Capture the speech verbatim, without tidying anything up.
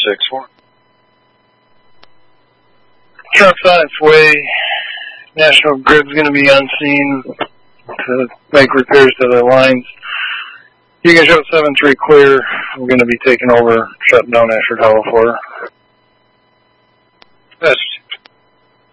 six four. Truck's on its way. National Grid's going to be on scene to make repairs to the lines. You can show seven three clear. We're going to be taking over, shutting down Ashford Hollow for her. That's